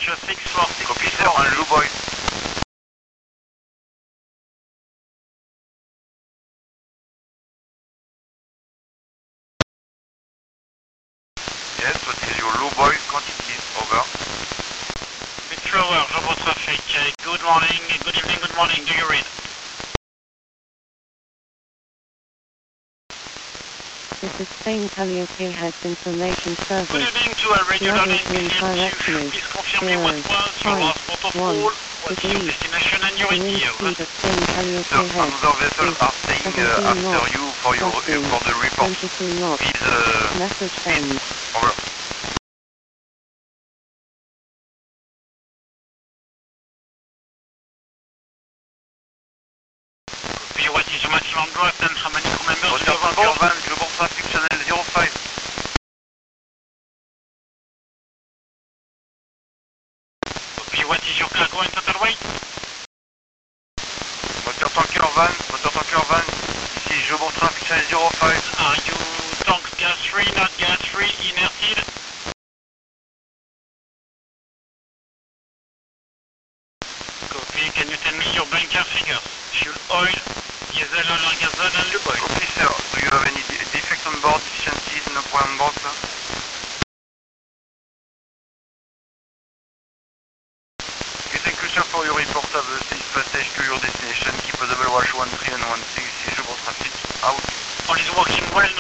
640. Copy, sir, on Blue Boy. Yes, what is your Blue Boy quantity? Over. Tower, Jumbo Traffic. Good morning, good evening, good morning. Do you read? This is Spain Calliope has information Good service. evening to a radio Level learning. 3 directory. Please confirm me what was your last protocol, what's your destination and your The wind ETA. speed of Spain Calliope Sir, has another vessel is are staying 17 after knots, you for the report. 22 knots. Please, Message ends. over. Copy, what is your maximum draft and how many crew members do you have on Motor board? Van, Global Traffic Channel 05. Copy, what is your cargo and total weight? Motor Tanker Van, ici Global Traffic Channel 05. Are you tanks gas free, not gas free, inerted? Copy, can you tell me your bunker figures? Fuel oil, diesel oil and gas oil and lube oil. Copy, sir. Do you have any defects on board, deficiencies, no problem on board, sir? Okay, thank you, sir, for your report. Have a safe passage to your destination. Keep a double watch 13 and 16. Global Traffic out. All is working well,